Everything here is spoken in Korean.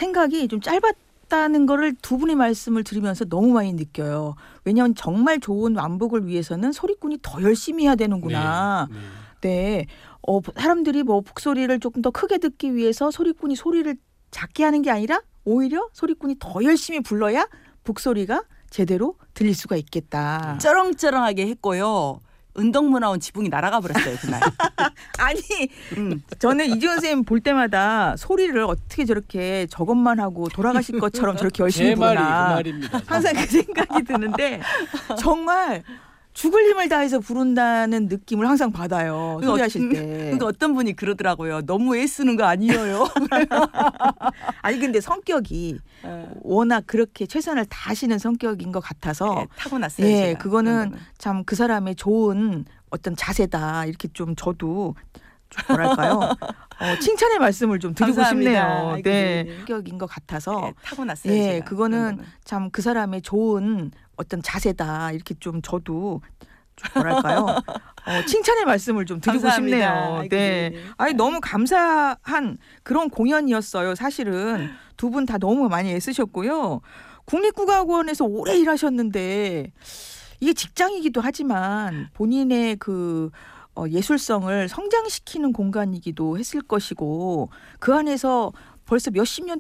생각이 좀 짧았다는 거를 두 분의 말씀을 들으면서 너무 많이 느껴요. 왜냐하면 정말 좋은 완복을 위해서는 소리꾼이 더 열심히 해야 되는구나. 네. 네. 사람들이 뭐 북소리를 조금 더 크게 듣기 위해서 소리꾼이 소리를 작게 하는 게 아니라 오히려 소리꾼이 더 열심히 불러야 북소리가 제대로 들릴 수가 있겠다. 쩌렁쩌렁하게 했고요. 운동문화 온 지붕이 날아가 버렸어요 그날. 아니 저는 이지원 선생님 볼 때마다 소리를 어떻게 저렇게 저것만 하고 돌아가실 것처럼 저렇게 열심히 제 말이 그 부르나 말입니다. 항상 그 생각이 드는데 정말 죽을 힘을 다해서 부른다는 느낌을 항상 받아요. 소리하실 때. 그러니까 어떤 분이 그러더라고요. 너무 애쓰는 거 아니에요. 아니 근데 성격이 워낙 그렇게 최선을 다하시는 성격인 것 같아서 네, 타고났어요. 예, 제가. 그거는 참 그 사람의 좋은 어떤 자세다 이렇게 좀 저도 좀 뭐랄까요 칭찬의 말씀을 좀 드리고 감사합니다. 싶네요. 아이고, 네, 네. 성격인 것 같아서 네, 타고났어요. 예, 제가. 그거는 참 그 사람의 좋은 어떤 자세다 이렇게 좀 저도 좀 뭐랄까요 칭찬의 말씀을 좀 드리고 감사합니다. 싶네요. 아이고, 네, 네. 아니 너무 감사한 그런 공연이었어요. 사실은 두 분 다 너무 많이 애쓰셨고요. 국립국악원에서 오래 일하셨는데 이게 직장이기도 하지만 본인의 그 예술성을 성장시키는 공간이기도 했을 것이고 그 안에서 벌써 몇십 년